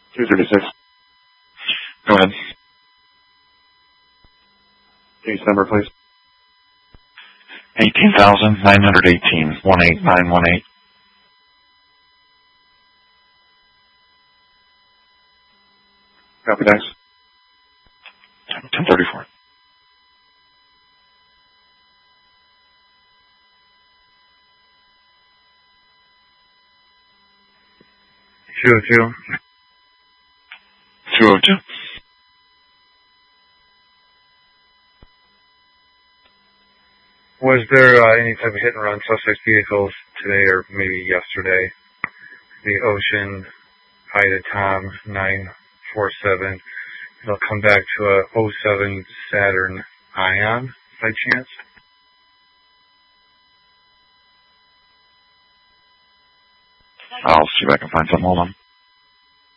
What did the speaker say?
236. Go ahead. Case number, please. 18,918, 18918. Copy, thanks. 1034. Two. 202. Was there any type of hit and run suspect vehicles today or maybe yesterday? The Ocean, Ida Tom 947. It'll come back to a 07 Saturn Ion by chance? I'll see if I can find something. Hold on.